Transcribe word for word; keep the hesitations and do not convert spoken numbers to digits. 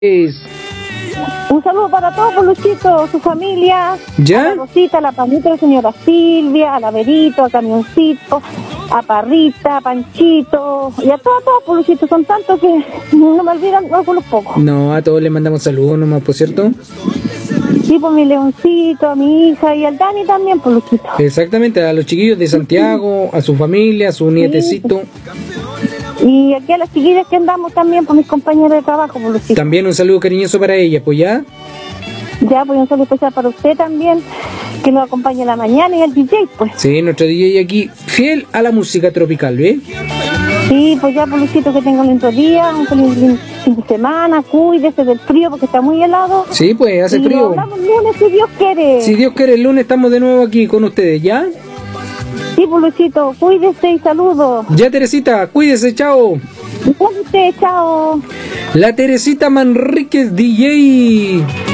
Es... Un saludo para todos, por Luchito, su familia. ¿Ya? A la Rosita, a la Panita, a la señora Silvia, a la Verito, a Camioncito, a Parrita, a Panchito, y a todos, todos, por Luchito. Son tantos que no me olvidan algunos pocos. No, a todos les mandamos saludos nomás, por cierto. Sí, por mi Leoncito, a mi hija y al Dani también, por Luchito. Exactamente, a los chiquillos de Santiago, a su familia, a su nietecito. Y aquí a las chiquillas que andamos también, por mis compañeros de trabajo, por Luchito. También un saludo cariñoso para ellas, pues ya. Ya, pues un saludo especial para usted también, que nos acompañe en la mañana, y el D J, pues. Sí, nuestro D J aquí, fiel a la música tropical, ¿ves? Sí, pues ya, por Luchito, que tenga un lindo día, un feliz fin de semana, cuídese del frío porque está muy helado. Sí, pues hace y frío. Nos hablamos el lunes, si Dios quiere. Si Dios quiere, el lunes estamos de nuevo aquí con ustedes, ¿ya? Sí, pues Luchito, cuídese y saludos. Ya, Teresita, cuídese, chao. Cuídese, chao. La Teresita Manríquez D J.